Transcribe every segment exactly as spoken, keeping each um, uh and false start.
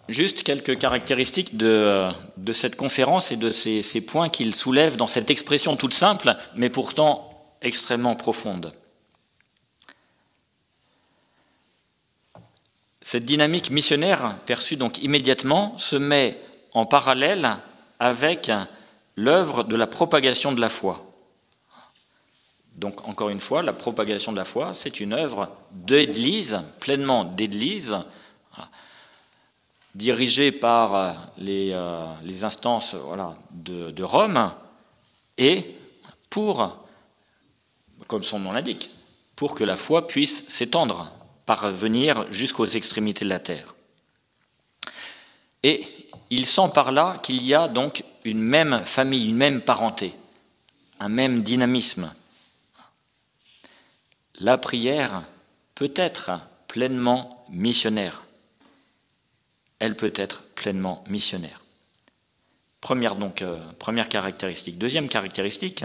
Juste quelques caractéristiques de, de cette conférence et de ces, ces points qu'il soulève dans cette expression toute simple, mais pourtant extrêmement profonde. Cette dynamique missionnaire, perçue donc immédiatement, se met en parallèle avec l'œuvre de la propagation de la foi. Donc, encore une fois, la propagation de la foi, c'est une œuvre d'église, pleinement d'église, dirigée par les, euh, les instances voilà, de, de Rome, et pour, comme son nom l'indique, pour que la foi puisse s'étendre, parvenir jusqu'aux extrémités de la terre. Et il sent par là qu'il y a donc une même famille, une même parenté, un même dynamisme. La prière peut être pleinement missionnaire. Elle peut être pleinement missionnaire. Première, donc, euh, première caractéristique. Deuxième caractéristique,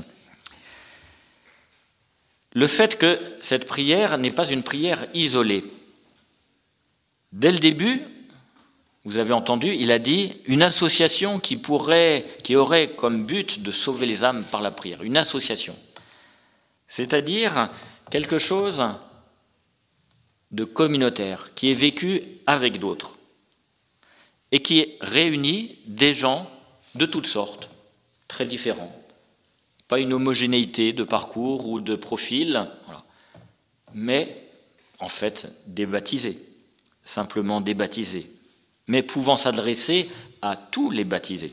le fait que cette prière n'est pas une prière isolée. Dès le début, vous avez entendu, il a dit une association qui pourrait, qui aurait comme but de sauver les âmes par la prière. Une association. C'est-à-dire quelque chose de communautaire, qui est vécu avec d'autres et qui réunit des gens de toutes sortes, très différents. Pas une homogénéité de parcours ou de profil, voilà. Mais en fait des baptisés, simplement des baptisés, mais pouvant s'adresser à tous les baptisés.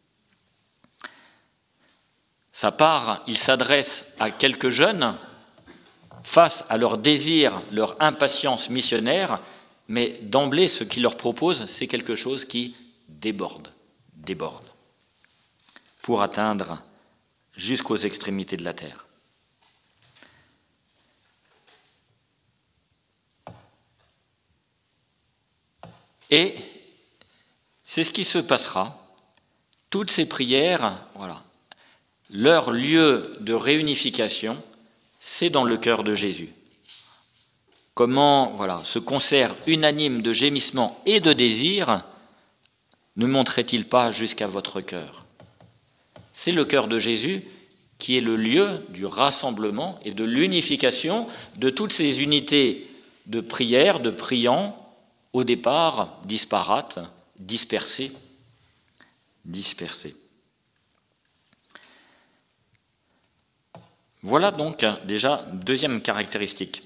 Sa part, il s'adresse à quelques jeunes face à leur désir, leur impatience missionnaire, mais d'emblée, ce qu'il leur propose, c'est quelque chose qui déborde, déborde, pour atteindre jusqu'aux extrémités de la terre. Et c'est ce qui se passera. Toutes ces prières, voilà, leur lieu de réunification, c'est dans le cœur de Jésus. Comment, voilà, ce concert unanime de gémissements et de désirs ne monterait-il pas jusqu'à votre cœur ? C'est le cœur de Jésus qui est le lieu du rassemblement et de l'unification de toutes ces unités de prière, de priants, au départ disparates, dispersées, dispersées. Voilà donc déjà deuxième caractéristique.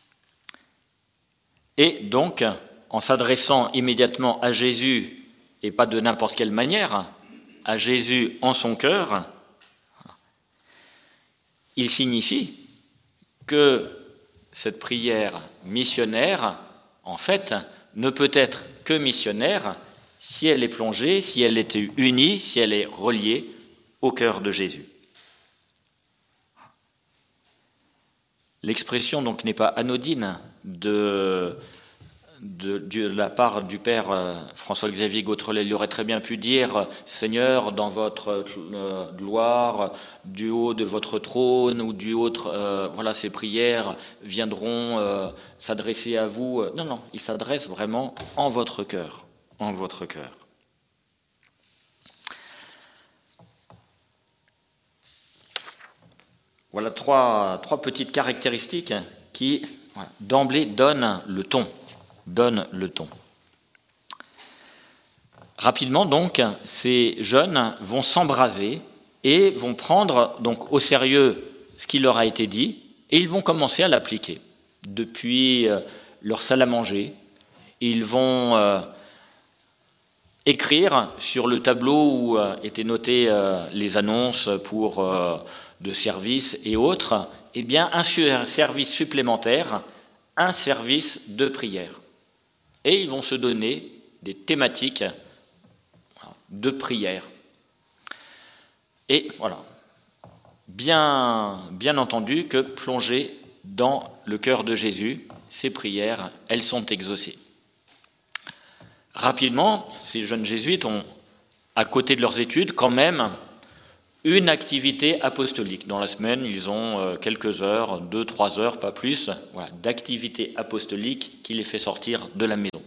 Et donc, en s'adressant immédiatement à Jésus, et pas de n'importe quelle manière, à Jésus en son cœur, il signifie que cette prière missionnaire, en fait, ne peut être que missionnaire si elle est plongée, si elle est unie, si elle est reliée au cœur de Jésus. L'expression donc n'est pas anodine de, de, de la part du père François-Xavier Gautrelet. Il aurait très bien pu dire « Seigneur, dans votre euh, gloire, du haut de votre trône ou du haut, euh, voilà, ces prières viendront euh, s'adresser à vous. » Non, non, il s'adresse vraiment en votre cœur, en votre cœur. Voilà trois, trois petites caractéristiques qui, voilà, d'emblée, donnent le ton. Donnent le ton. Rapidement, donc, ces jeunes vont s'embraser et vont prendre donc, au sérieux ce qui leur a été dit et ils vont commencer à l'appliquer. Depuis euh, leur salle à manger, ils vont euh, écrire sur le tableau où euh, étaient notées euh, les annonces pour... Euh, de services et autres, eh bien un service supplémentaire, un service de prière. Et ils vont se donner des thématiques de prière. Et voilà, bien, bien entendu que plongées dans le cœur de Jésus, ces prières, elles sont exaucées. Rapidement, ces jeunes jésuites ont, à côté de leurs études, quand même une activité apostolique. Dans la semaine, ils ont quelques heures, deux, trois heures, pas plus, voilà, d'activité apostolique qui les fait sortir de la maison.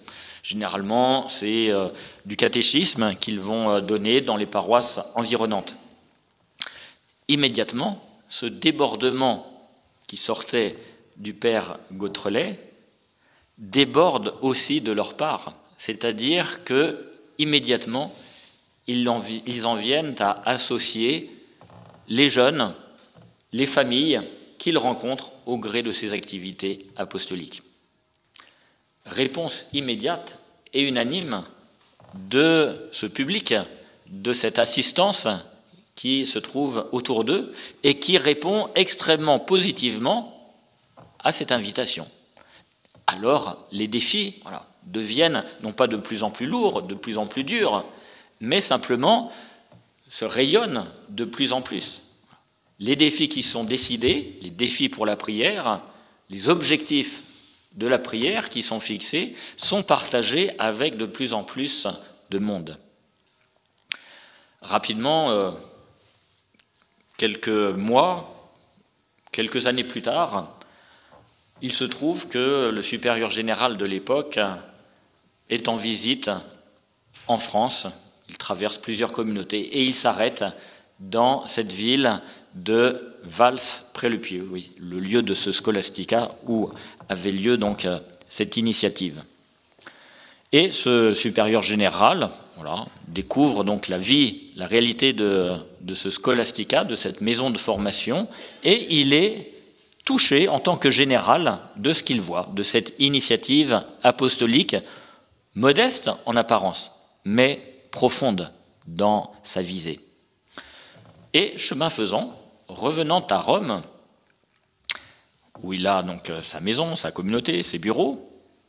Généralement, c'est euh, du catéchisme qu'ils vont euh, donner dans les paroisses environnantes. Immédiatement, ce débordement qui sortait du père Gautrelet déborde aussi de leur part, c'est-à-dire que immédiatement ils en, ils en viennent à associer les jeunes, les familles qu'ils rencontrent au gré de ces activités apostoliques. Réponse immédiate et unanime de ce public, de cette assistance qui se trouve autour d'eux et qui répond extrêmement positivement à cette invitation. Alors les défis voilà, deviennent non pas de plus en plus lourds, de plus en plus durs, mais simplement se rayonnent de plus en plus. Les défis qui sont décidés, les défis pour la prière, les objectifs de la prière qui sont fixés, sont partagés avec de plus en plus de monde. Rapidement, euh, quelques mois, quelques années plus tard, il se trouve que le supérieur général de l'époque est en visite en France. Il traverse plusieurs communautés et il s'arrête dans cette ville de Vals-près-le-Pieux, oui, le lieu de ce Scholastica où avait lieu donc cette initiative. Et ce supérieur général voilà, découvre donc la vie, la réalité de, de ce Scholastica, de cette maison de formation, et il est touché en tant que général de ce qu'il voit, de cette initiative apostolique, modeste en apparence, mais profonde dans sa visée. Et chemin faisant, revenant à Rome, où il a donc sa maison, sa communauté, ses bureaux,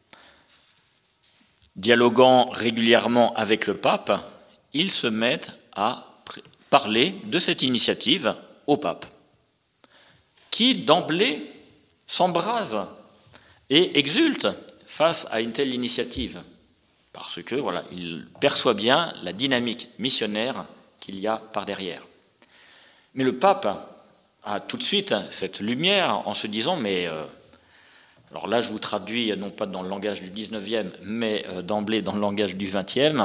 dialoguant régulièrement avec le pape, il se met à parler de cette initiative au pape, qui d'emblée s'embrase et exulte face à une telle initiative, parce que voilà, il perçoit bien la dynamique missionnaire qu'il y a par derrière. Mais le pape a tout de suite cette lumière en se disant, mais euh, alors là je vous traduis non pas dans le langage du dix-neuvième, mais euh, d'emblée dans le langage du vingtième,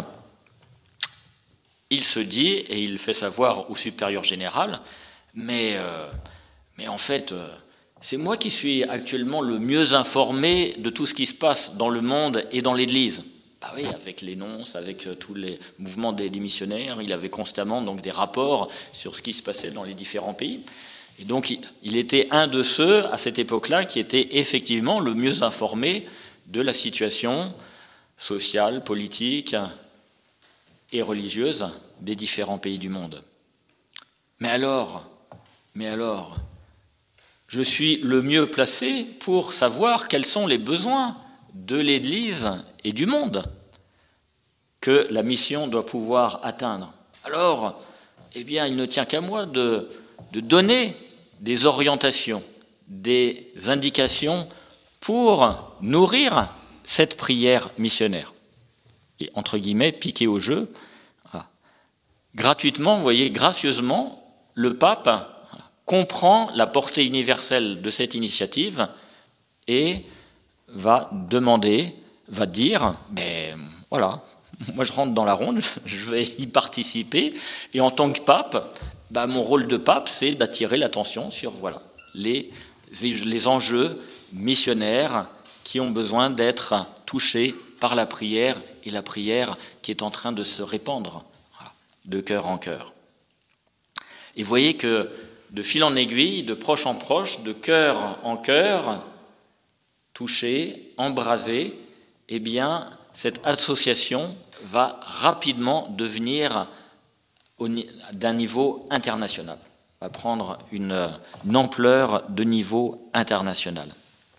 il se dit, et il fait savoir au supérieur général, mais, euh, mais en fait, euh, c'est moi qui suis actuellement le mieux informé de tout ce qui se passe dans le monde et dans l'Église. Bah oui, avec les nonces, avec tous les mouvements des, des missionnaires, il avait constamment donc des rapports sur ce qui se passait dans les différents pays. Et donc il, il était un de ceux, à cette époque-là, qui était effectivement le mieux informé de la situation sociale, politique et religieuse des différents pays du monde. Mais alors, mais alors, je suis le mieux placé pour savoir quels sont les besoins de l'Église et du monde que la mission doit pouvoir atteindre. Alors, eh bien, il ne tient qu'à moi de, de donner des orientations, des indications pour nourrir cette prière missionnaire. Et entre guillemets, piquer au jeu, voilà. Gratuitement, vous voyez, gracieusement, le pape voilà, comprend la portée universelle de cette initiative et va demander, va dire, mais voilà, moi je rentre dans la ronde, je vais y participer, et en tant que pape, bah, mon rôle de pape, c'est d'attirer l'attention sur voilà, les, les enjeux missionnaires qui ont besoin d'être touchés par la prière, et la prière qui est en train de se répandre voilà, de cœur en cœur. Et vous voyez que de fil en aiguille, de proche en proche, de cœur en cœur, touché, embrasé, eh bien, cette association va rapidement devenir au, d'un niveau international, va prendre une, une ampleur de niveau international.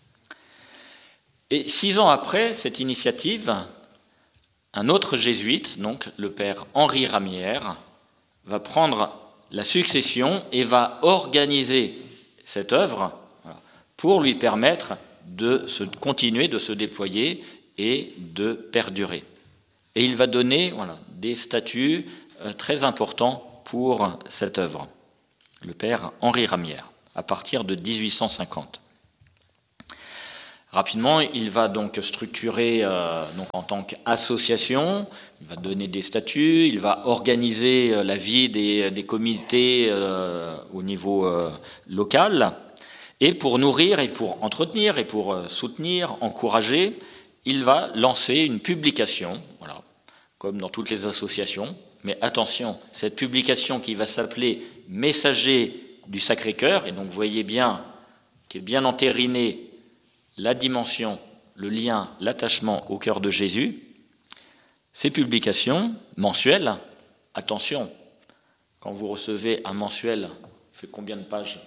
Et six ans après cette initiative, un autre jésuite, donc le père Henri Ramière, va prendre la succession et va organiser cette œuvre pour lui permettre de se continuer, de se déployer et de perdurer. Et il va donner voilà, des statuts euh, très importants pour cette œuvre, le père Henri Ramière, à partir de dix-huit cent cinquante. Rapidement, il va donc structurer euh, donc en tant qu'association, il va donner des statuts, il va organiser euh, la vie des, des comités euh, au niveau euh, local. Et pour nourrir et pour entretenir et pour euh, soutenir, encourager, il va lancer une publication, voilà, comme dans toutes les associations. Mais attention, cette publication qui va s'appeler « Messager du Sacré-Cœur », et donc vous voyez bien qu'il est bien entériné la dimension, le lien, l'attachement au cœur de Jésus, ces publications mensuelles, attention, quand vous recevez un mensuel, il fait combien de pages?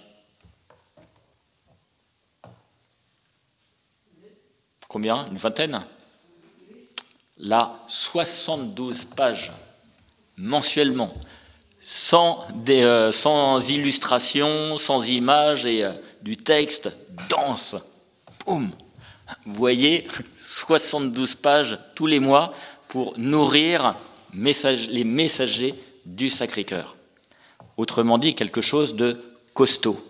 Combien? Une vingtaine? Là, soixante-douze pages mensuellement, sans, des, euh, sans illustration, sans images et euh, du texte dense. Boum. Vous voyez, soixante-douze pages tous les mois pour nourrir message, les messagers du Sacré-Cœur. Autrement dit, quelque chose de costaud.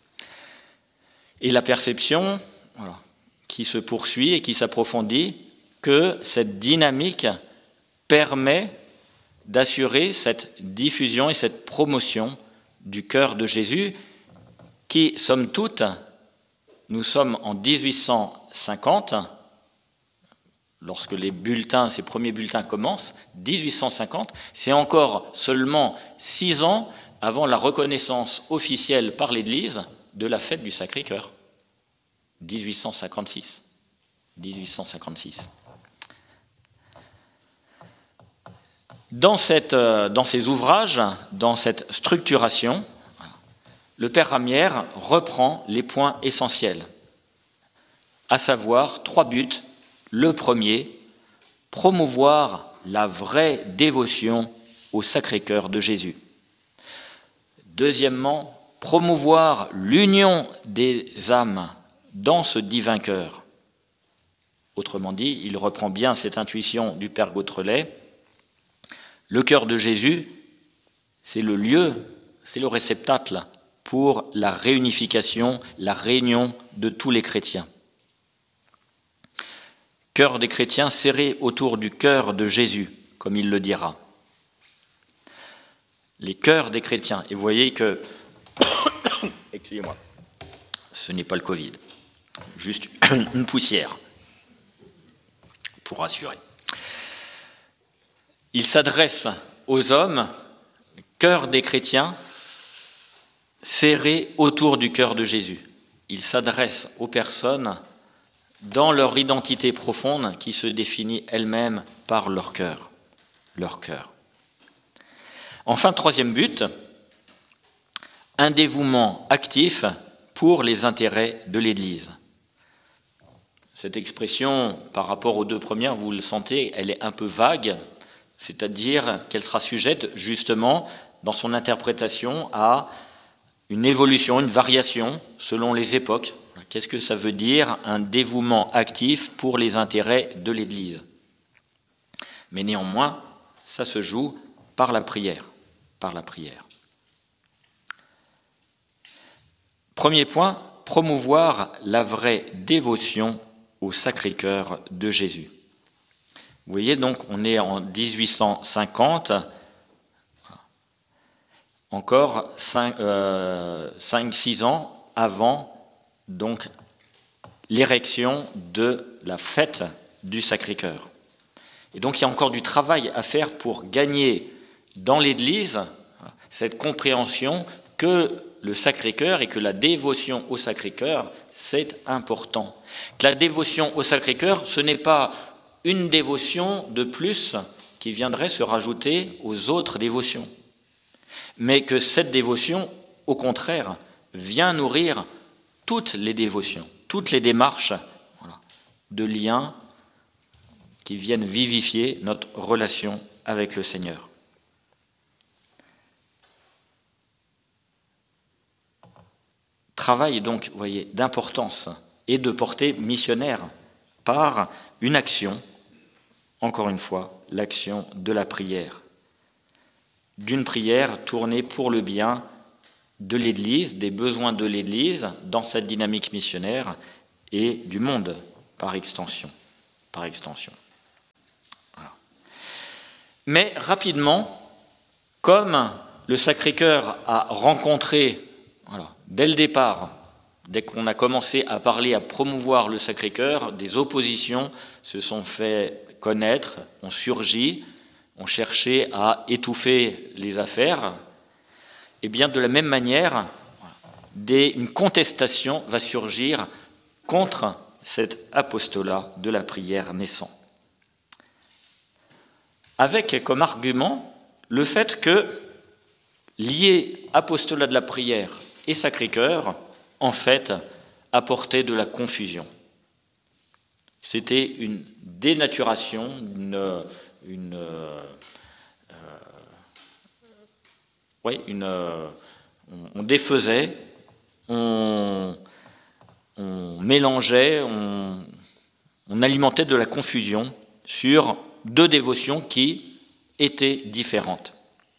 Et la perception, voilà, qui se poursuit et qui s'approfondit, que cette dynamique permet d'assurer cette diffusion et cette promotion du cœur de Jésus, qui, somme toute, nous sommes en dix-huit cent cinquante, lorsque les bulletins, ces premiers bulletins commencent, dix-huit cent cinquante, c'est encore seulement six ans avant la reconnaissance officielle par l'Église de la fête du Sacré-Cœur. dix-huit cent cinquante-six. dix-huit cent cinquante-six. Dans, cette, dans ces ouvrages, dans cette structuration, le Père Ramière reprend les points essentiels, à savoir trois buts. Le premier, promouvoir la vraie dévotion au Sacré-Cœur de Jésus. Deuxièmement, promouvoir l'union des âmes dans ce divin cœur. Autrement dit, il reprend bien cette intuition du Père Gautrelet. Le cœur de Jésus, c'est le lieu, c'est le réceptacle pour la réunification, la réunion de tous les chrétiens. Cœur des chrétiens serré autour du cœur de Jésus, comme il le dira. Les cœurs des chrétiens. Et vous voyez que, excusez-moi, ce n'est pas le Covid, juste une poussière, pour rassurer. Il s'adresse aux hommes, cœur des chrétiens, serré autour du cœur de Jésus. Il s'adresse aux personnes dans leur identité profonde qui se définit elle-même par leur cœur. Leur cœur. Enfin, troisième but, un dévouement actif pour les intérêts de l'Église. Cette expression, par rapport aux deux premières, vous le sentez, elle est un peu vague, c'est-à-dire qu'elle sera sujette justement dans son interprétation à une évolution, une variation selon les époques. Qu'est-ce que ça veut dire, un dévouement actif pour les intérêts de l'Église? Mais néanmoins, ça se joue par la prière, par la prière. Premier point, promouvoir la vraie dévotion au Sacré-Cœur de Jésus. Vous voyez, donc, on est en dix-huit cent cinquante, encore cinq six ans avant donc l'érection de la fête du Sacré-Cœur. Et donc il y a encore du travail à faire pour gagner dans l'Église cette compréhension que le Sacré-Cœur et que la dévotion au Sacré-Cœur, c'est important. Que la dévotion au Sacré-Cœur, ce n'est pas une dévotion de plus qui viendrait se rajouter aux autres dévotions, mais que cette dévotion, au contraire, vient nourrir toutes les dévotions, toutes les démarches voilà, de lien qui viennent vivifier notre relation avec le Seigneur. Travail donc, vous voyez, d'importance et de portée missionnaire par une action, encore une fois, l'action de la prière. D'une prière tournée pour le bien de l'Église, des besoins de l'Église, dans cette dynamique missionnaire, et du monde par extension. Par extension. Voilà. Mais rapidement, comme le Sacré-Cœur a rencontré, voilà, dès le départ, dès qu'on a commencé à parler, à promouvoir le Sacré-Cœur, des oppositions se sont fait connaître, ont surgi, ont cherché à étouffer les affaires. Et bien de la même manière, des, une contestation va surgir contre cet apostolat de la prière naissant. Avec comme argument le fait que lier apostolat de la prière et Sacré-Cœur, en fait, apportait de la confusion. C'était une dénaturation, une, une, euh, oui, une, euh, on, on défaisait, on, on mélangeait, on, on alimentait de la confusion sur deux dévotions qui étaient différentes.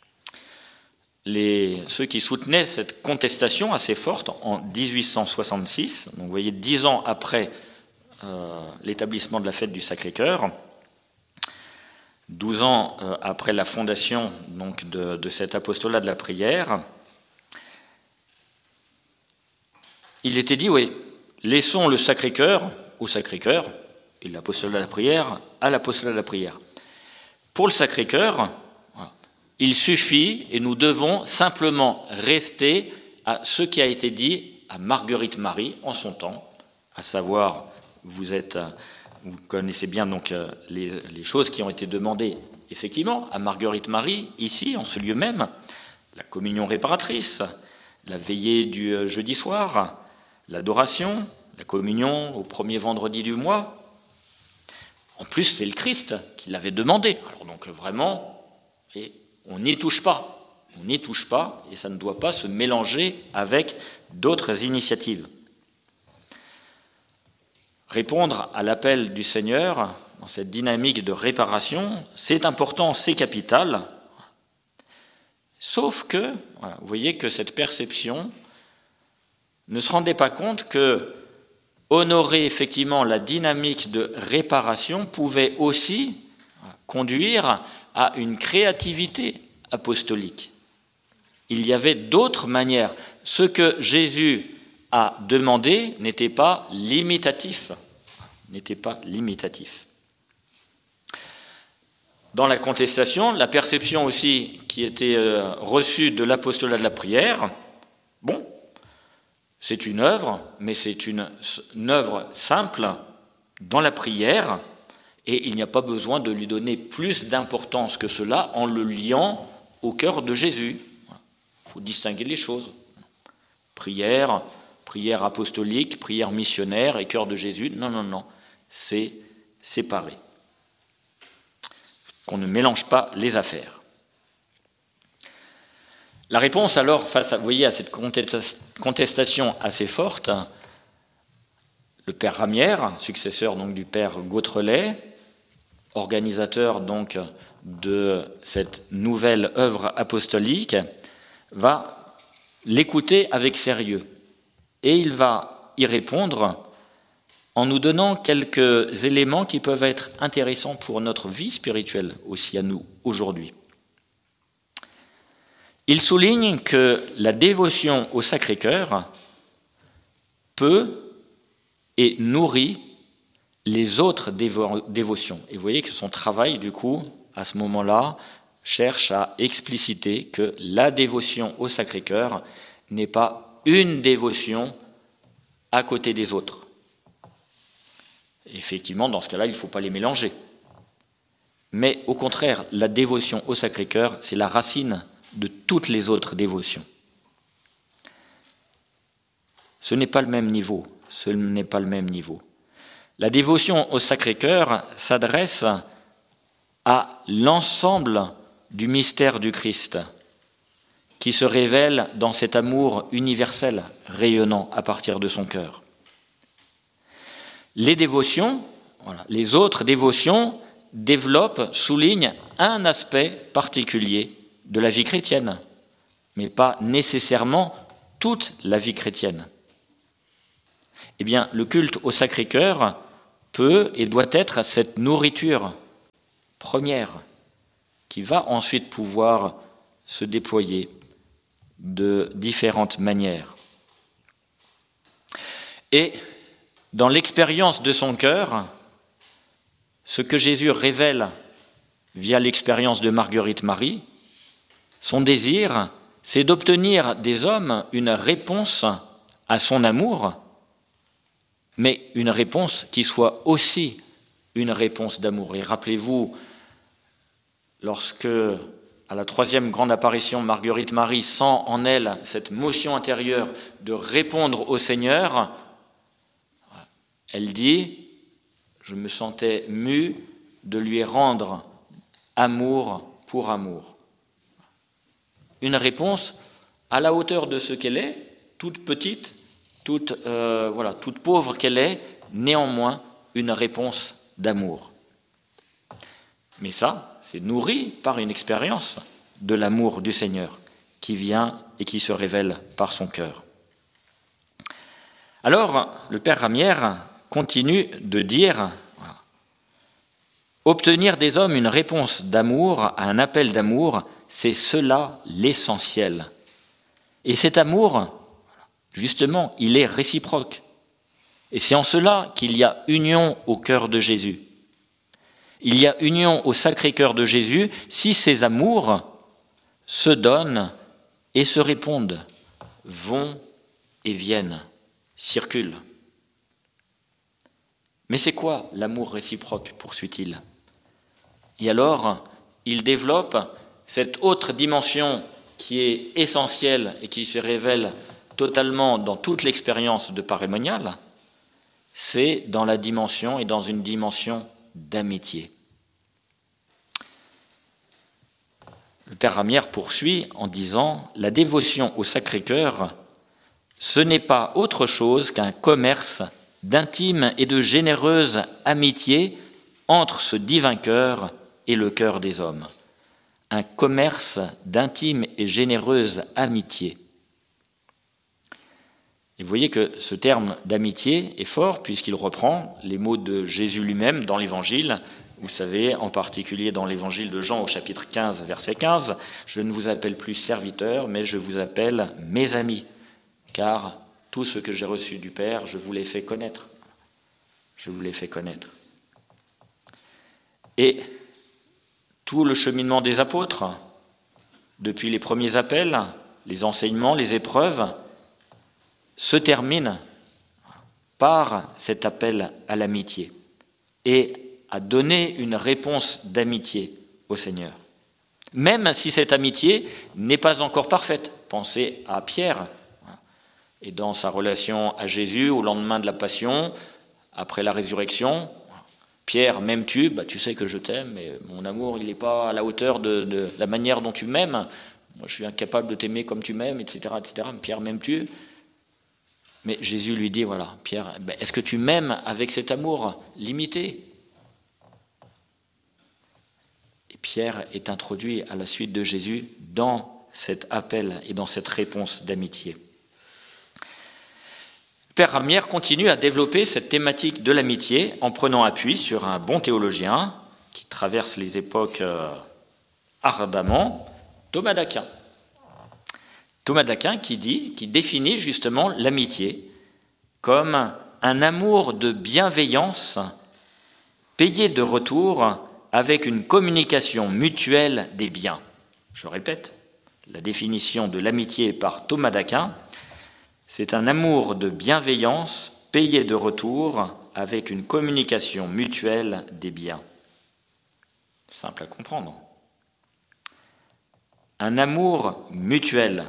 Les, ceux qui soutenaient cette contestation assez forte en dix-huit cent soixante-six, donc vous voyez dix ans après euh, l'établissement de la fête du Sacré-Cœur, douze ans euh, après la fondation donc, de, de cet apostolat de la prière, il était dit, oui, laissons le Sacré-Cœur au Sacré-Cœur et l'apostolat de la prière à l'apostolat de la prière. Pour le Sacré-Cœur, il suffit et nous devons simplement rester à ce qui a été dit à Marguerite Marie en son temps, à savoir, vous êtes, vous connaissez bien donc les, les choses qui ont été demandées effectivement à Marguerite Marie, ici, en ce lieu même, la communion réparatrice, la veillée du jeudi soir, l'adoration, la communion au premier vendredi du mois. En plus, c'est le Christ qui l'avait demandé. Alors donc vraiment, et on n'y touche pas. On n'y touche pas et ça ne doit pas se mélanger avec d'autres initiatives. Répondre à l'appel du Seigneur dans cette dynamique de réparation, c'est important, c'est capital. Sauf que, voilà, vous voyez que cette perception ne se rendait pas compte que honorer effectivement la dynamique de réparation pouvait aussi conduire à une créativité apostolique. Il y avait d'autres manières. Ce que Jésus a demandé n'était pas limitatif. N'était pas limitatif. Dans la contestation, la perception aussi qui était reçue de l'apostolat de la prière, bon, c'est une œuvre, mais c'est une, une œuvre simple dans la prière, et il n'y a pas besoin de lui donner plus d'importance que cela en le liant au cœur de Jésus. Il faut distinguer les choses. Prière, prière apostolique, prière missionnaire et cœur de Jésus, non, non, non, c'est séparé. Qu'on ne mélange pas les affaires. La réponse alors, face à, vous voyez, à cette contestation assez forte, le père Ramière, successeur donc du père Gautrelet, organisateur donc de cette nouvelle œuvre apostolique, va l'écouter avec sérieux et il va y répondre en nous donnant quelques éléments qui peuvent être intéressants pour notre vie spirituelle aussi à nous aujourd'hui. Il souligne que la dévotion au Sacré-Cœur peut et nourrit les autres dévo- dévotions. Et vous voyez que son travail, du coup, à ce moment-là, cherche à expliciter que la dévotion au Sacré-Cœur n'est pas une dévotion à côté des autres. Effectivement, dans ce cas-là, il ne faut pas les mélanger. Mais au contraire, la dévotion au Sacré-Cœur, c'est la racine de toutes les autres dévotions. Ce n'est pas le même niveau. Ce n'est pas le même niveau. La dévotion au Sacré-Cœur s'adresse à l'ensemble du mystère du Christ, qui se révèle dans cet amour universel rayonnant à partir de son cœur. Les dévotions, voilà, les autres dévotions développent, soulignent un aspect particulier de la vie chrétienne, mais pas nécessairement toute la vie chrétienne. Eh bien, le culte au Sacré-Cœur peut et doit être cette nourriture première qui va ensuite pouvoir se déployer de différentes manières. Et dans l'expérience de son cœur, ce que Jésus révèle via l'expérience de Marguerite Marie, son désir, c'est d'obtenir des hommes une réponse à son amour, mais une réponse qui soit aussi une réponse d'amour. Et rappelez-vous, lorsque, à la troisième grande apparition, Marguerite Marie sent en elle cette motion intérieure de répondre au Seigneur, elle dit « Je me sentais mue de lui rendre amour pour amour ». Une réponse à la hauteur de ce qu'elle est, toute petite, toute, euh, voilà, toute pauvre qu'elle est, néanmoins une réponse d'amour. Mais ça, c'est nourri par une expérience de l'amour du Seigneur qui vient et qui se révèle par son cœur. Alors, le Père Ramière continue de dire voilà, « Obtenir des hommes une réponse d'amour à un appel d'amour, c'est cela l'essentiel. Et cet amour, justement, il est réciproque. Et c'est en cela qu'il y a union au cœur de Jésus. Il y a union au Sacré-Cœur de Jésus si ces amours se donnent et se répondent, vont et viennent, circulent. Mais c'est quoi l'amour réciproque, poursuit-il? Et alors, il développe cette autre dimension qui est essentielle et qui se révèle totalement dans toute l'expérience de Parémonial, c'est dans la dimension et dans une dimension d'amitié. Le Père Ramière poursuit en disant « La dévotion au Sacré-Cœur, ce n'est pas autre chose qu'un commerce d'intime et de généreuse amitié entre ce divin cœur et le cœur des hommes. Un commerce d'intime et généreuse amitié. » Et vous voyez que ce terme d'amitié est fort puisqu'il reprend les mots de Jésus lui-même dans l'Évangile. Vous savez, en particulier dans l'Évangile de Jean au chapitre quinze, verset quinze, « Je ne vous appelle plus serviteurs, mais je vous appelle mes amis, car tout ce que j'ai reçu du Père, je vous l'ai fait connaître. » Je vous l'ai fait connaître. Et tout le cheminement des apôtres, depuis les premiers appels, les enseignements, les épreuves, se termine par cet appel à l'amitié et à donner une réponse d'amitié au Seigneur. Même si cette amitié n'est pas encore parfaite. Pensez à Pierre et dans sa relation à Jésus au lendemain de la Passion, après la résurrection. Pierre, m'aimes-tu? Bah, tu sais que je t'aime, mais mon amour, il n'est pas à la hauteur de, de la manière dont tu m'aimes. Moi, je suis incapable de t'aimer comme tu m'aimes, et cetera, et cetera. Pierre, m'aimes-tu? Mais Jésus lui dit, voilà, Pierre, ben, est-ce que tu m'aimes avec cet amour limité? Et Pierre est introduit à la suite de Jésus dans cet appel et dans cette réponse d'amitié. Père Ramière continue à développer cette thématique de l'amitié en prenant appui sur un bon théologien qui traverse les époques euh, ardemment, Thomas d'Aquin. Thomas d'Aquin qui dit, qui définit justement l'amitié comme un amour de bienveillance payé de retour avec une communication mutuelle des biens. Je répète, la définition de l'amitié par Thomas d'Aquin, c'est un amour de bienveillance payé de retour avec une communication mutuelle des biens. Simple à comprendre. Un amour mutuel.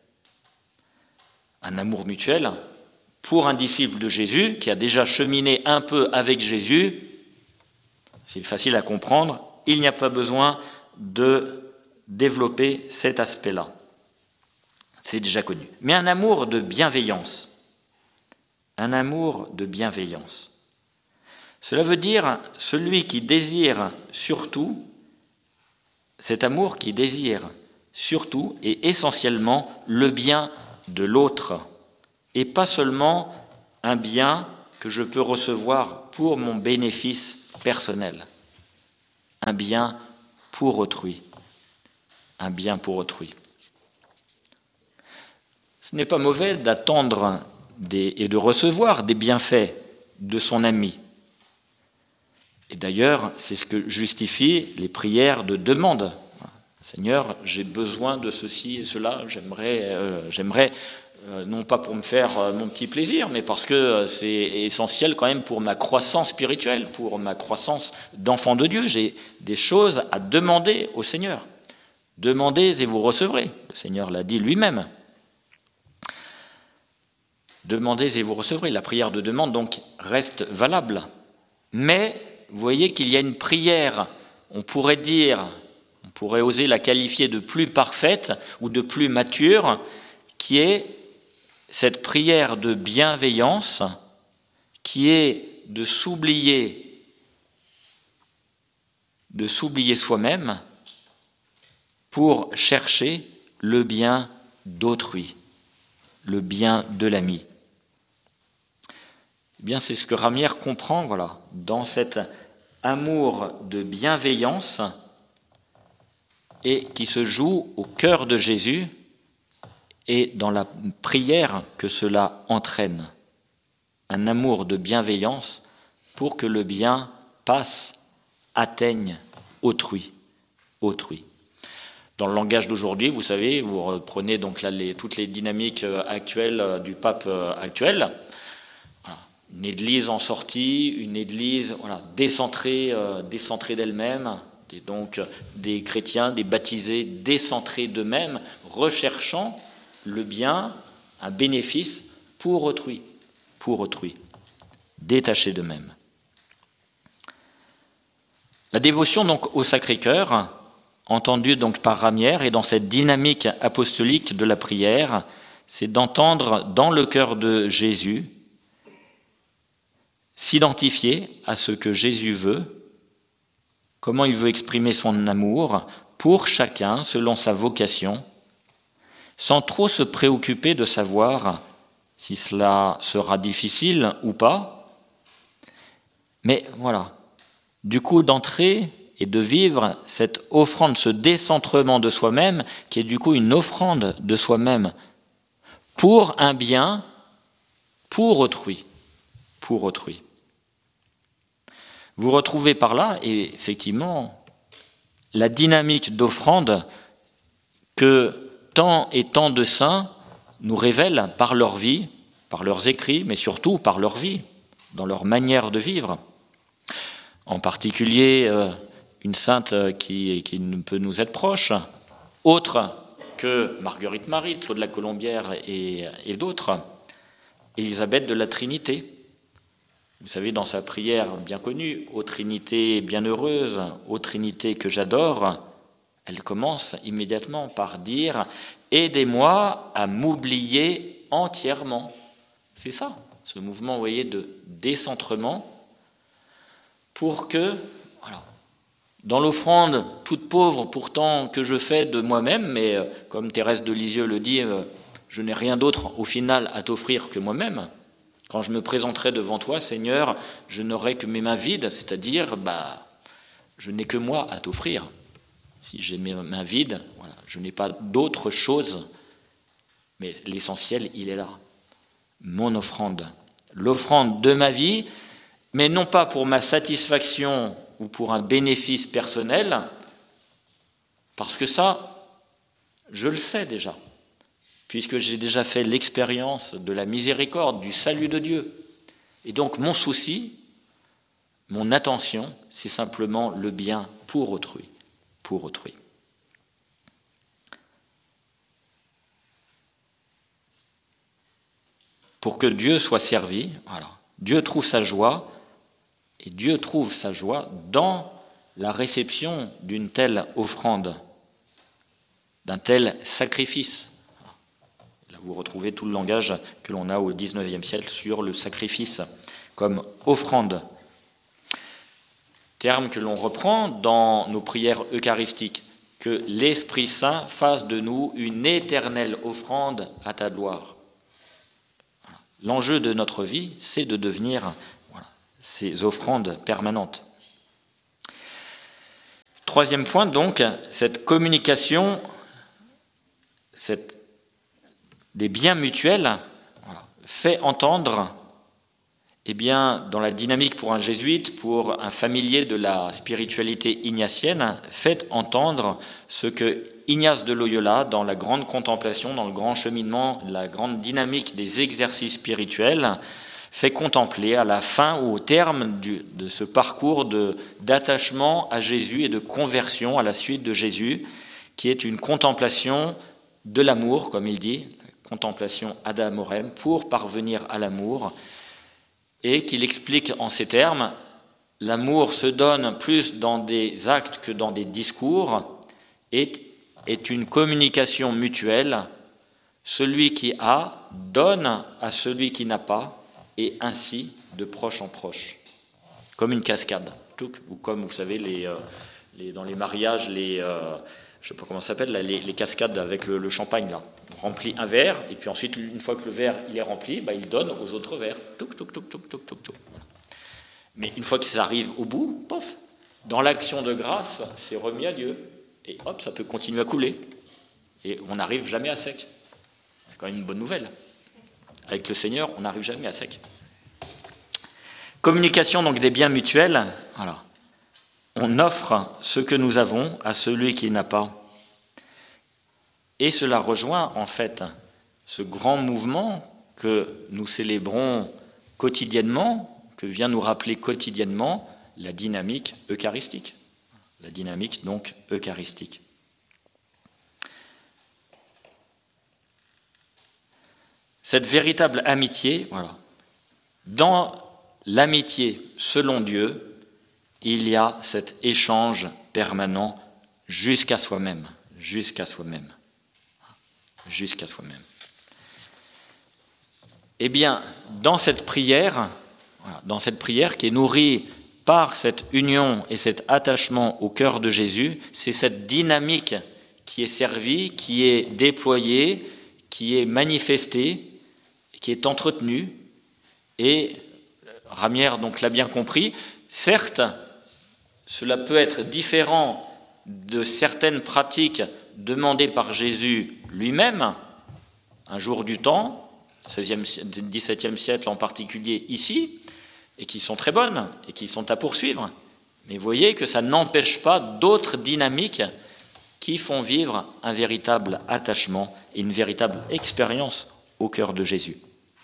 Un amour mutuel pour un disciple de Jésus qui a déjà cheminé un peu avec Jésus, c'est facile à comprendre, il n'y a pas besoin de développer cet aspect-là. C'est déjà connu. Mais un amour de bienveillance. Un amour de bienveillance. Cela veut dire celui qui désire surtout, cet amour qui désire surtout et essentiellement le bien de l'autre, et pas seulement un bien que je peux recevoir pour mon bénéfice personnel, un bien pour autrui, un bien pour autrui. Ce n'est pas mauvais d'attendre des, et de recevoir des bienfaits de son ami. Et d'ailleurs, c'est ce que justifient les prières de demande. Seigneur, j'ai besoin de ceci et cela, j'aimerais, euh, j'aimerais euh, non pas pour me faire euh, mon petit plaisir, mais parce que euh, c'est essentiel quand même pour ma croissance spirituelle, pour ma croissance d'enfant de Dieu. J'ai des choses à demander au Seigneur. Demandez et vous recevrez. Le Seigneur l'a dit lui-même. Demandez et vous recevrez. La prière de demande, donc, reste valable. Mais vous voyez qu'il y a une prière, on pourrait dire, on pourrait oser la qualifier de plus parfaite ou de plus mature, qui est cette prière de bienveillance, qui est de s'oublier, de s'oublier soi-même pour chercher le bien d'autrui, le bien de l'ami. Eh bien, c'est ce que Ramière comprend, voilà, dans cet amour de bienveillance et qui se joue au cœur de Jésus et dans la prière que cela entraîne. Un amour de bienveillance pour que le bien passe, atteigne autrui, autrui. Dans le langage d'aujourd'hui, vous savez, vous reprenez donc là les, toutes les dynamiques actuelles du pape actuel. Une église en sortie, une église voilà, décentrée, euh, décentrée d'elle-même, et donc des chrétiens, des baptisés décentrés d'eux-mêmes, recherchant le bien, un bénéfice pour autrui, pour autrui, détachés d'eux-mêmes. La dévotion donc au Sacré-Cœur, entendue donc par Ramière, et dans cette dynamique apostolique de la prière, c'est d'entendre dans le cœur de Jésus s'identifier à ce que Jésus veut, comment il veut exprimer son amour pour chacun selon sa vocation, sans trop se préoccuper de savoir si cela sera difficile ou pas. Mais voilà, du coup d'entrer et de vivre cette offrande, ce décentrement de soi-même, qui est du coup une offrande de soi-même pour un bien, pour autrui, pour autrui. Vous retrouvez par là, et effectivement, la dynamique d'offrande que tant et tant de saints nous révèlent par leur vie, par leurs écrits, mais surtout par leur vie, dans leur manière de vivre. En particulier, une sainte qui, qui peut nous être proche, autre que Marguerite Marie, Claude la Colombière et, et d'autres, Élisabeth de la Trinité. Vous savez, dans sa prière bien connue, « Ô Trinité bienheureuse, ô Trinité que j'adore », elle commence immédiatement par dire « Aidez-moi à m'oublier entièrement ». C'est ça, ce mouvement, vous voyez, de décentrement, pour que, voilà, dans l'offrande toute pauvre pourtant que je fais de moi-même, mais comme Thérèse de Lisieux le dit, je n'ai rien d'autre au final à t'offrir que moi-même. Quand je me présenterai devant toi, Seigneur, je n'aurai que mes mains vides, c'est-à-dire, bah, je n'ai que moi à t'offrir. Si j'ai mes mains vides, voilà, je n'ai pas d'autre chose, mais l'essentiel, il est là. Mon offrande, l'offrande de ma vie, mais non pas pour ma satisfaction ou pour un bénéfice personnel, parce que ça, je le sais déjà. Puisque j'ai déjà fait l'expérience de la miséricorde, du salut de Dieu. Et donc mon souci, mon attention, c'est simplement le bien pour autrui, pour autrui. Pour que Dieu soit servi, voilà. Dieu trouve sa joie, et Dieu trouve sa joie dans la réception d'une telle offrande, d'un tel sacrifice. Vous retrouvez tout le langage que l'on a au dix-neuvième siècle sur le sacrifice comme offrande. Terme que l'on reprend dans nos prières eucharistiques, que l'Esprit Saint fasse de nous une éternelle offrande à ta gloire. L'enjeu de notre vie, c'est de devenir voilà, ces offrandes permanentes. Troisième point, donc, cette communication cette, des biens mutuels voilà, fait entendre, eh bien, dans la dynamique pour un jésuite, pour un familier de la spiritualité ignatienne, fait entendre ce que Ignace de Loyola, dans la grande contemplation, dans le grand cheminement, la grande dynamique des exercices spirituels, fait contempler à la fin ou au terme du, de ce parcours de, d'attachement à Jésus et de conversion à la suite de Jésus, qui est une contemplation de l'amour, comme il dit, contemplation ad amorem, pour parvenir à l'amour, et qu'il explique en ces termes, l'amour se donne plus dans des actes que dans des discours, et est une communication mutuelle. Celui qui a donne à celui qui n'a pas, et ainsi de proche en proche, comme une cascade, ou comme vous savez les, euh, les, dans les mariages, les, euh, je ne sais pas comment ça s'appelle, là, les, les cascades avec le, le champagne là. On remplit un verre et puis ensuite une fois que le verre il est rempli, bah, il donne aux autres verres. Touc, touc, touc, touc, touc, touc, touc. Mais une fois que ça arrive au bout, pof, dans l'action de grâce, c'est remis à Dieu et hop, ça peut continuer à couler et on n'arrive jamais à sec. C'est quand même une bonne nouvelle. Avec le Seigneur, on n'arrive jamais à sec. Communication donc des biens mutuels. Voilà. On offre ce que nous avons à celui qui n'a pas. Et cela rejoint en fait ce grand mouvement que nous célébrons quotidiennement, que vient nous rappeler quotidiennement la dynamique eucharistique. La dynamique donc eucharistique. Cette véritable amitié, voilà. Dans l'amitié selon Dieu, il y a cet échange permanent jusqu'à soi-même, jusqu'à soi-même, jusqu'à soi-même. Eh bien, dans cette prière, voilà, dans cette prière qui est nourrie par cette union et cet attachement au cœur de Jésus, c'est cette dynamique qui est servie, qui est déployée, qui est manifestée, qui est entretenu, et Ramière donc l'a bien compris, certes, cela peut être différent de certaines pratiques demandées par Jésus lui-même, un jour du temps, seizième, dix-septième siècle en particulier ici, et qui sont très bonnes, et qui sont à poursuivre, mais vous voyez que ça n'empêche pas d'autres dynamiques qui font vivre un véritable attachement et une véritable expérience au cœur de Jésus.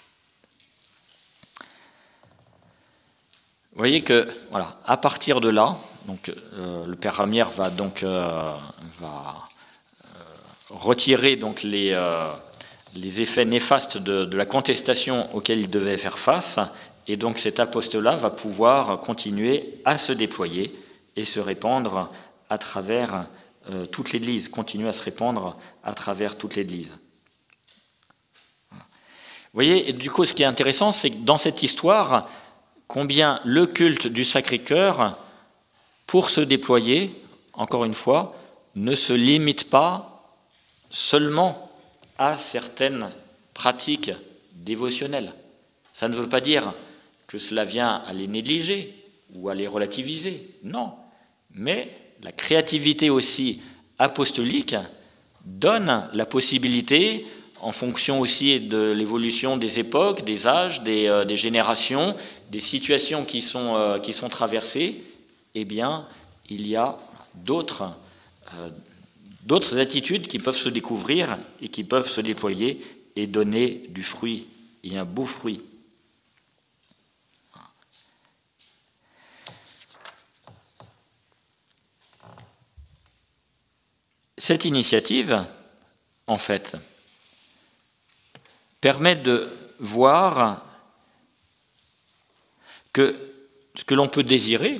Vous voyez que, voilà, à partir de là, donc, euh, le Père Ramière va donc euh, va, euh, retirer donc les, euh, les effets néfastes de, de la contestation auxquels il devait faire face, et donc cet apostolat va pouvoir continuer à se déployer et se répandre à travers euh, toute l'Église, continuer à se répandre à travers toute l'Église. Vous voyez, et du coup, ce qui est intéressant, c'est que dans cette histoire, combien le culte du Sacré-Cœur, pour se déployer, encore une fois, ne se limite pas seulement à certaines pratiques dévotionnelles. Ça ne veut pas dire que cela vient à les négliger ou à les relativiser, non. Mais la créativité aussi apostolique donne la possibilité, en fonction aussi de l'évolution des époques, des âges, des, euh, des générations, des situations qui sont, euh, qui sont traversées, eh bien, il y a d'autres, euh, d'autres attitudes qui peuvent se découvrir et qui peuvent se déployer et donner du fruit, et un beau fruit. Cette initiative, en fait, permet de voir que ce que l'on peut désirer,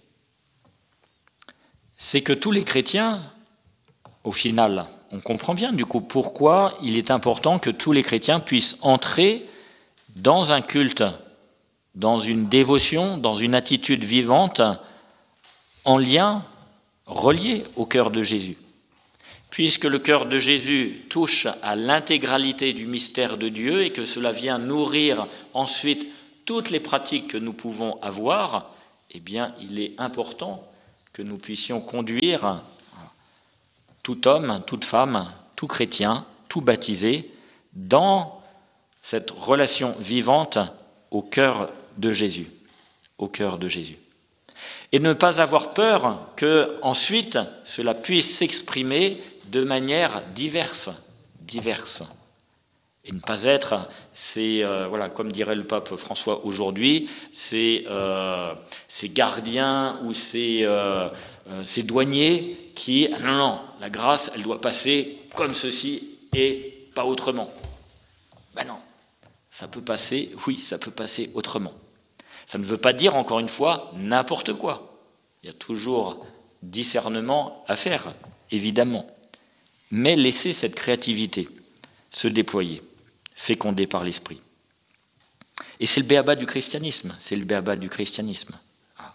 c'est que tous les chrétiens, au final, on comprend bien du coup pourquoi il est important que tous les chrétiens puissent entrer dans un culte, dans une dévotion, dans une attitude vivante, en lien, relié au cœur de Jésus. puisque le cœur de Jésus touche à l'intégralité du mystère de Dieu et que cela vient nourrir ensuite toutes les pratiques que nous pouvons avoir, eh bien, il est important que nous puissions conduire tout homme, toute femme, tout chrétien, tout baptisé dans cette relation vivante au cœur de Jésus, au cœur de Jésus. Et ne pas avoir peur que ensuite cela puisse s'exprimer de manière diverse, diverse. Et ne pas être, c'est, euh, voilà, comme dirait le pape François aujourd'hui, c'est euh, ces gardiens ou ces, euh, euh, ces douaniers qui, non, non, la grâce, elle doit passer comme ceci et pas autrement. Ben non, ça peut passer, oui, ça peut passer autrement. Ça ne veut pas dire, encore une fois, n'importe quoi. Il y a toujours discernement à faire, évidemment. Mais laisser cette créativité se déployer, fécondée par l'Esprit. Et c'est le béaba du christianisme, c'est le béaba du christianisme. Ah.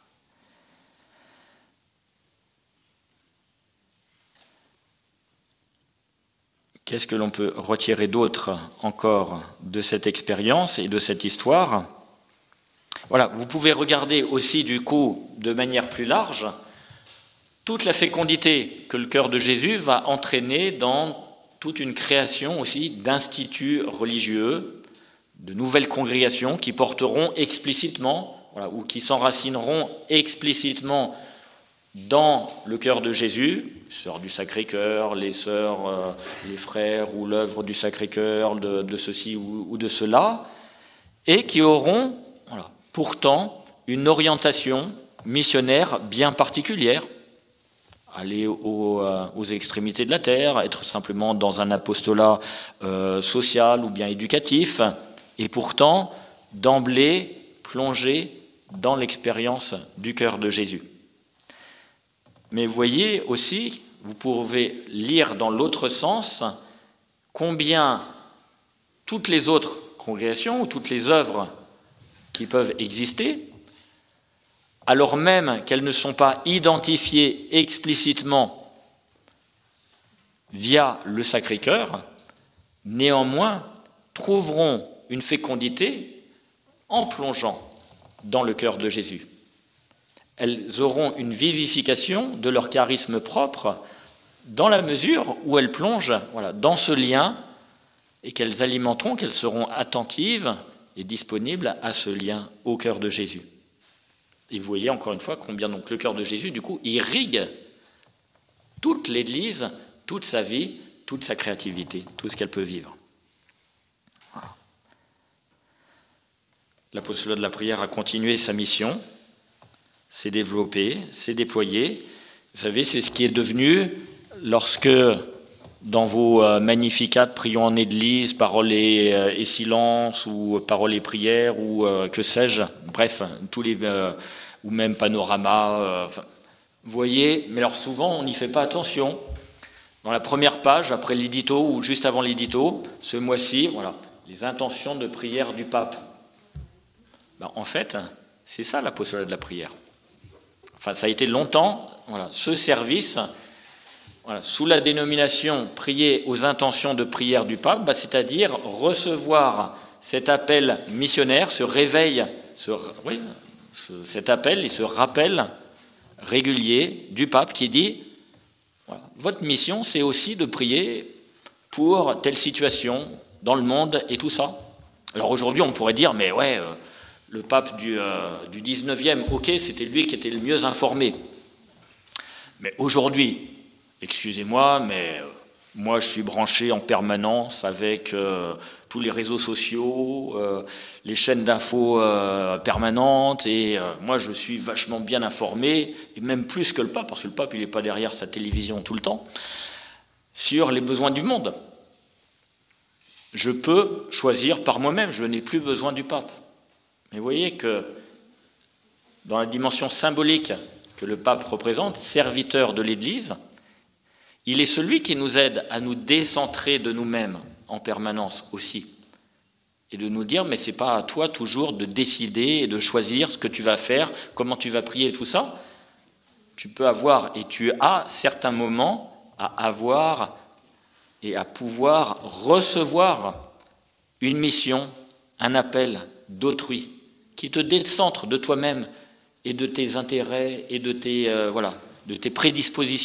Qu'est-ce que l'on peut retirer d'autre encore de cette expérience et de cette histoire ? Voilà, vous pouvez regarder aussi du coup de manière plus large toute la fécondité que le cœur de Jésus va entraîner dans toute une création aussi d'instituts religieux, de nouvelles congrégations qui porteront explicitement, voilà, ou qui s'enracineront explicitement dans le cœur de Jésus, les sœurs du Sacré-Cœur, les sœurs, euh, les frères ou l'œuvre du Sacré-Cœur, de, de ceci ou, ou de cela, et qui auront voilà, pourtant une orientation missionnaire bien particulière. Aller aux, euh, aux extrémités de la terre, être simplement dans un apostolat euh, social ou bien éducatif, et pourtant, d'emblée, plonger dans l'expérience du cœur de Jésus. Mais vous voyez aussi, vous pouvez lire dans l'autre sens, combien toutes les autres congrégations ou toutes les œuvres qui peuvent exister, alors même qu'elles ne sont pas identifiées explicitement via le Sacré-Cœur, néanmoins trouveront une fécondité en plongeant dans le cœur de Jésus. Elles auront une vivification de leur charisme propre dans la mesure où elles plongent voilà, dans ce lien et qu'elles alimenteront, qu'elles seront attentives et disponibles à ce lien au cœur de Jésus. Et vous voyez encore une fois combien donc le cœur de Jésus, du coup, irrigue toute l'Église, toute sa vie, toute sa créativité, tout ce qu'elle peut vivre. Voilà. L'apostolat de la prière a continué sa mission, s'est développé, s'est déployé. Vous savez, c'est ce qui est devenu lorsque, dans vos Magnificat, prions en Église, paroles et, et silence, ou paroles et prières, ou euh, que sais-je, bref, tous les... Euh, ou même panorama, euh, enfin, vous voyez, mais alors souvent on n'y fait pas attention. Dans la première page, après l'édito ou juste avant l'édito, ce mois-ci, voilà, les intentions de prière du pape. Ben, en fait, c'est ça l'apostolat de la prière. Enfin, ça a été longtemps, voilà, ce service, voilà, sous la dénomination prier aux intentions de prière du pape, ben, c'est-à-dire recevoir cet appel missionnaire, ce réveil, ce, oui, ce, cet appel et ce rappel régulier du pape qui dit voilà, votre mission, c'est aussi de prier pour telle situation dans le monde et tout ça. Alors aujourd'hui, on pourrait dire, mais ouais, euh, le pape du, euh, du dix-neuvième, ok, c'était lui qui était le mieux informé. Mais aujourd'hui, excusez-moi, mais euh, moi je suis branché en permanence avec euh, tous les réseaux sociaux, euh, les chaînes d'infos euh, permanentes, et euh, moi je suis vachement bien informé, et même plus que le pape, parce que le pape il n'est pas derrière sa télévision tout le temps, sur les besoins du monde. Je peux choisir par moi-même, je n'ai plus besoin du pape. Mais vous voyez que dans la dimension symbolique que le pape représente, serviteur de l'Église, il est celui qui nous aide à nous décentrer de nous-mêmes en permanence aussi. Et de nous dire, mais ce n'est pas à toi toujours de décider et de choisir ce que tu vas faire, comment tu vas prier et tout ça. Tu peux avoir et tu as certains moments à avoir et à pouvoir recevoir une mission, un appel d'autrui, qui te décentre de toi-même et de tes intérêts et de tes, euh, voilà, de tes prédispositions